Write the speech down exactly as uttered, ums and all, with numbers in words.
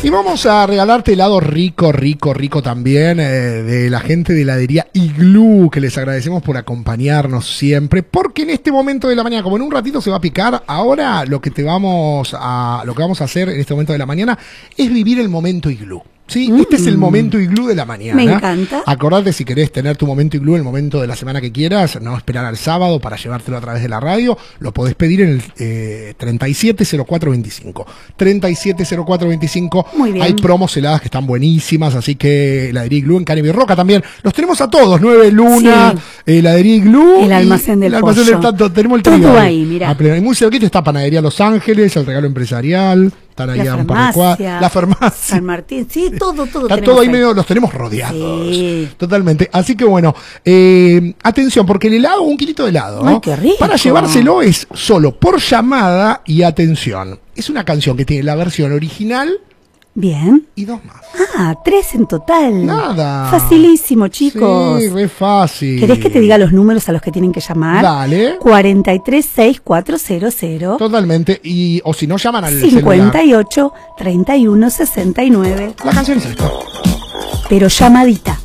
Y vamos a regalarte helado rico, rico, rico también eh, de la gente de heladería Iglú, que les agradecemos por acompañarnos siempre, porque en este momento de la mañana, como en un ratito se va a picar, ahora lo que te vamos a, lo que vamos a hacer en este momento de la mañana es vivir el momento Iglú. Sí, mm. este es el momento Iglú de la mañana. Me encanta. Acordate, si querés tener tu momento Iglú, el momento de la semana que quieras, no esperar al sábado para llevártelo a través de la radio, lo podés pedir en el eh, treinta y siete cero cuatro veinticinco. treinta y siete cero cuatro veinticinco. Muy bien. Hay promos heladas que están buenísimas, así que heladería Iglú en Canevi Roca también. Los tenemos a todos, Nueve Luna, sí. heladería Iglú. El almacén del el almacén pollo. Del tanto, tenemos el todo trío ahí, mira. Y muy cerquita está Panadería Los Ángeles, el regalo empresarial. Están ahí la a un par de cuadras. La farmacia. San Martín, sí, todo, todo. Está todo ahí medio, los tenemos rodeados. Sí. Totalmente. Así que bueno, eh, atención, porque el helado, un kilito de helado, Ay, qué rico. para llevárselo es solo por llamada y atención. Es una canción que tiene la versión original. Bien. Y dos más. Ah, tres en total. Nada. Facilísimo, chicos. Sí, re fácil. ¿Querés que te diga los números a los que tienen que llamar? Dale. cuarenta y tres sesenta y cuatro cero cero. Totalmente. Y, o si no, llaman al cincuenta y ocho, treinta y uno, sesenta y nueve. La canción es esta. Pero llamadita.